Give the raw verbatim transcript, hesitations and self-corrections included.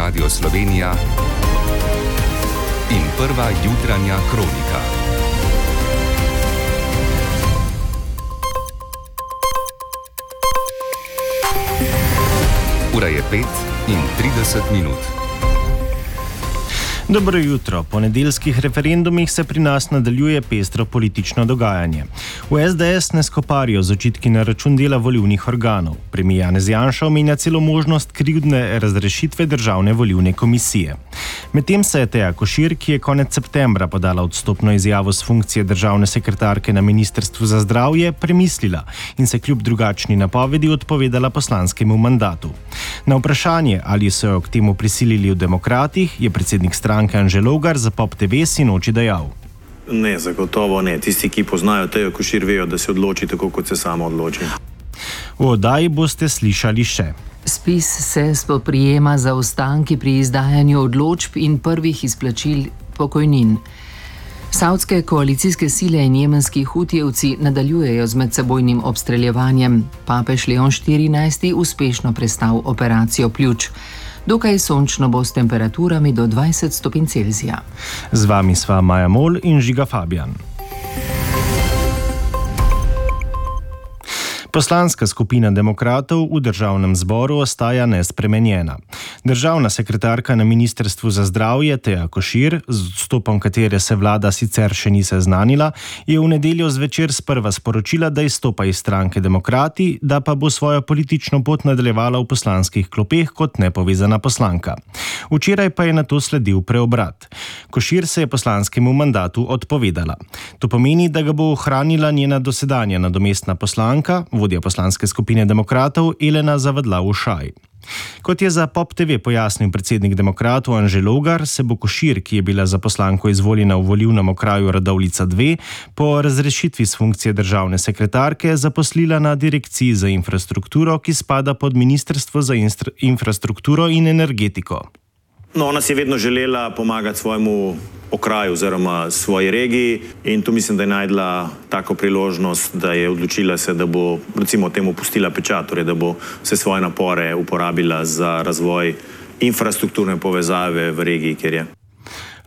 Radio Slovenija in prva jutranja kronika. Ura je pet in trideset minut. Dobro jutro. Po nedeljskih referendumih se pri nas nadaljuje pestro politično dogajanje. V es de es ne skoparijo z očitki na račun dela volilnih organov. Premier Janez Janša omenja celo možnost krivdne razrešitve državne volilne komisije. Medtem se je Teja Košir, ki je konec septembra podala odstopno izjavo s funkcije državne sekretarke na Ministrstvu za zdravje, premislila in se kljub drugačni napovedi odpovedala poslanskemu mandatu. Na vprašanje, ali so jo k temu prisilili v Demokratih, je predsednik stranke Anže Logar za Pop te ve sinoči dejal. Ne, zagotovo ne. Tisti, ki poznajo Tejo Košir, vejo, da se odloči tako, kot se sama odloči. V oddaji boste slišali še. Spis se spoprijema za ostanki pri izdajanju odločb in prvih izplačil pokojnin. Savdske koalicijske sile in jemenski hutijevci nadaljujejo z medsebojnim obstreljevanjem. Papež Leon štirinajsti uspešno prestal operacijo pljuč. Dokaj sončno bo s temperaturami do dvajset stopinj Celzija. Z vami sva Maja Mol in Žiga Fabijan. Poslanska skupina demokratov v državnem zboru ostaja nespremenjena. Državna sekretarka na Ministrstvu za zdravje Teja Košir, z odstopom katere se vlada sicer še ni seznanila, je v nedeljo zvečer sprva sporočila, da izstopa iz stranke Demokrati, da pa bo svojo politično pot nadaljevala v poslanskih klopeh kot nepovezana poslanka. Včeraj pa je nato sledil preobrat. Košir se je poslanskemu mandatu odpovedala. To pomeni, da ga bo ohranila njena dosedanja nadomestna poslanka, vodja poslanske skupine demokratov Elena Zavadlav-Ušaj. Kot je za Pop te ve pojasnil predsednik demokratov Anže Logar, se bo Košir, ki je bila za poslanko izvoljena v volilnem okraju Radovljica dve, po razrešitvi s funkcije državne sekretarke zaposlila na direkciji za infrastrukturo, ki spada pod Ministrstvo za infrastrukturo in energetiko. No, ona si je vedno želela pomagati svojemu okraju oziroma svoji regiji in tu mislim, da je najdla tako priložnost, da je odločila se, da bo recimo temu pustila pečat, torej da bo vse svoje napore uporabila za razvoj infrastrukturne povezave v regiji, kjer je.